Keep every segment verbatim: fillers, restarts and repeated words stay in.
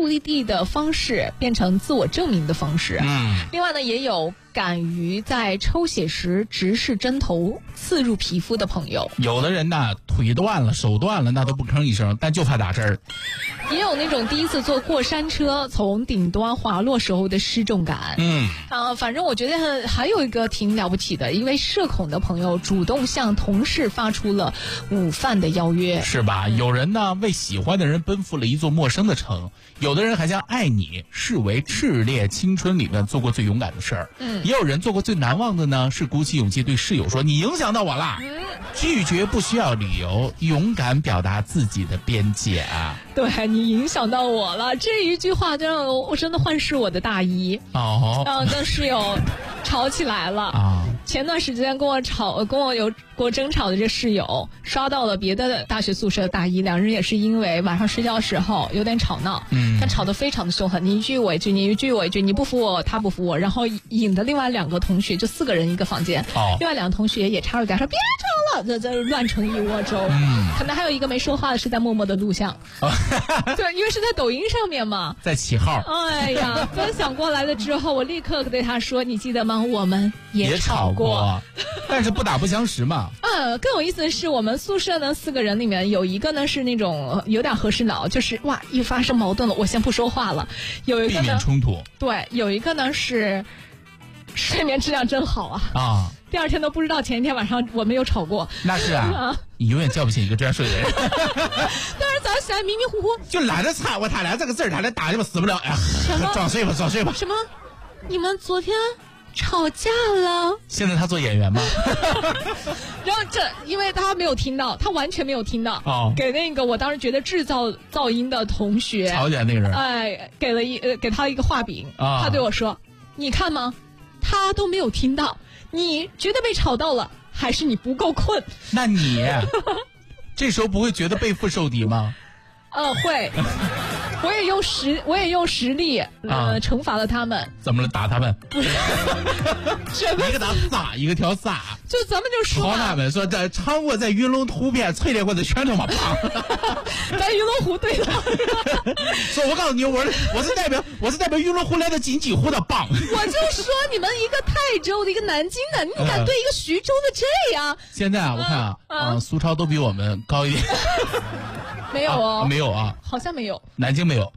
目的地的方式变成自我证明的方式。 嗯， 另外呢，也有敢于在抽血时直视针头刺入皮肤的朋友。 有的人呢，腿断了，手断了，那都不吭一声，但就怕打针儿。 也有那种第一次坐过山车从顶端滑落时候的失重感。 嗯， 啊，反正我觉得还有一个挺了不起的，一位社恐的朋友主动向同事发出了午饭的邀约， 是吧？有人呢为喜欢的人奔赴了一座陌生的城，有的人还将爱你视为炽烈青春里面做过最勇敢的事儿。 嗯， 也有人做过最难忘的呢，是鼓起勇气对室友说：“你影响到我了。” 嗯， 拒绝不需要理由，勇敢表达自己的边界啊！ 对，你影响到我了，这一句话就让我我真的幻视我的大一。 哦， 然后跟室友吵起来了啊！ 前段时间跟我吵，跟我有过争吵的这室友，刷到了别的大学宿舍的大一，两人也是因为晚上睡觉的时候有点吵闹， 嗯， 但吵得非常的凶狠，你一句我一句，你一句我一句，你不服我，他不服我，然后引得另外两个同学，就四个人一个房间， 哦， 另外两个同学也插入点说别吵了，这这乱成一窝粥， 嗯， 可能还有一个没说话的是在默默的录像，对，因为是在抖音上面嘛， 在起号。 哎呀，分享过来了之后，我立刻对他说：“你记得吗？我们也吵过， 也吵过但是不打不相识嘛。” 嗯，更有意思的是，我们宿舍呢四个人里面有一个呢是那种有点和事佬，就是哇，一发生矛盾了，我先不说话了。有一个呢， 避免冲突。 对，有一个呢是睡眠质量真好啊啊。 第二天都不知道前一天晚上我们有吵过。 那是啊，啊你永远叫不醒一个这样睡的人。 当然早上起来迷迷糊糊， 就懒得擦我他俩这个字儿，他俩打就死不了。哎呀，早睡吧，早睡吧。 什么？你们昨天吵架了？ 现在他做演员吗？ 然后这，因为他没有听到，他完全没有听到。 哦， 给那个我当时觉得制造噪音的同学， 吵起来那个人， 哎，给了一呃给他一个画饼。啊，他对我说：“你看吗？他都没有听到。”你觉得被吵到了，还是你不够困？ 那你这时候不会觉得背负受敌吗？ 呃，会。我也用实，我也用实力呃、啊、惩罚了他们。 怎么了？打他们？ 一个打撒，一个挑撒。 就咱们就说吵他们说这常我在云龙图片淬炼过的拳头嘛，棒。 在云龙湖对了。 说我告诉你，我是我是代表我是代表云龙湖来的锦鸡湖的棒。 我就说你们一个泰州的，一个南京的，你敢对一个徐州的这样？ 现在啊，我看啊，啊、呃，苏超都比我们高一点。 没有哦、 啊，没有啊， 好像没有， 南京没有，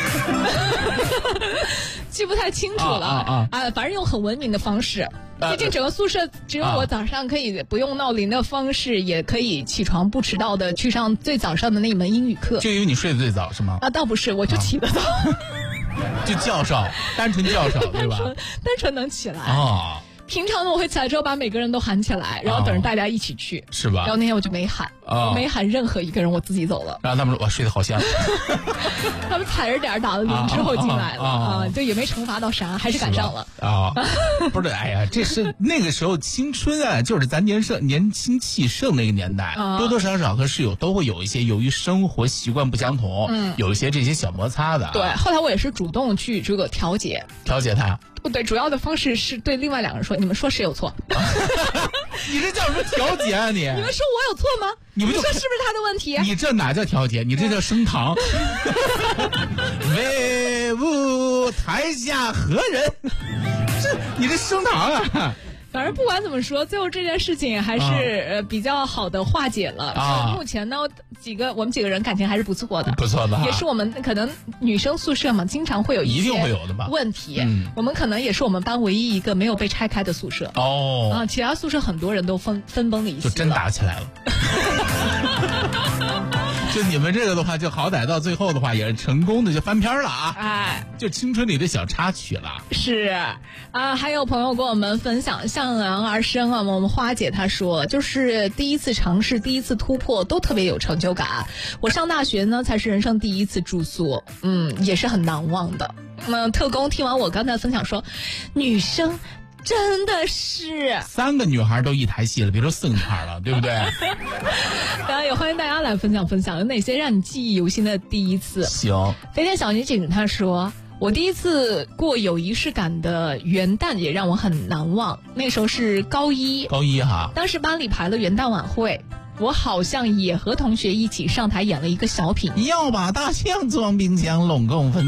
记不太清楚了啊啊啊！反正用很文明的方式，毕竟整个宿舍只有我早上可以不用闹铃的方式，也可以起床不迟到的去上最早上的那一门英语课。 就因为你睡得最早是吗？ 啊，倒不是，我就起得早， 就较少，单纯较少，对吧？ 单纯能起来啊。 平常呢，我会起来之后把每个人都喊起来，然后等着大家一起去， 哦、是吧？ 然后那天我就没喊， 哦、 没喊任何一个人，我自己走了。 然后他们说：“我睡得好香。” 他们踩着点打了铃之后进来了 啊, 啊, 啊，就也没惩罚到啥，还是赶上了啊。不是，哎呀，这是那个时候青春啊，就是咱年盛年轻气盛那个年代，啊、多多少少和室友都会有一些由于生活习惯不相同，嗯，有一些这些小摩擦的、啊。 对，后来我也是主动去这个调节， 调节他。 不对，主要的方式是对另外两个人说：“你们说谁有错？” 你这叫什么调节啊你？ 你们说我有错吗？ 你们说是不是他的问题？ 你这哪叫调节？你这叫升堂。威武台下何人？这你这升堂啊！ 反正不管怎么说，最后这件事情还是、啊、呃比较好的化解了。 啊， 目前呢，几个我们几个人感情还是不错的， 不错的、啊， 也是我们可能女生宿舍嘛，经常会有一些一定会有的吧问题。 嗯， 我们可能也是我们班唯一一个没有被拆开的宿舍。 哦， 啊，其他宿舍很多人都分分崩离析， 就真打起来了。就你们这个的话，就好歹到最后的话也是成功的就翻篇了啊！ 哎， 就青春里的小插曲了。 是啊，还有朋友跟我们分享向阳而生啊，我们花姐她说，就是第一次尝试、第一次突破都特别有成就感。我上大学呢，才是人生第一次住宿，嗯，也是很难忘的。那、嗯、特工听完我刚才分享说，女生。真的是三个女孩都一台戏了，别说四个女孩了，对不对？ 当然也欢迎大家来分享分享有哪些让你记忆犹新的第一次。 行， 飞天小女警她说，我第一次过有仪式感的元旦也让我很难忘。那时候是高一， 高一哈， 当时班里排了元旦晚会，我好像也和同学一起上台演了一个小品， 要把大象装冰箱，拢共分。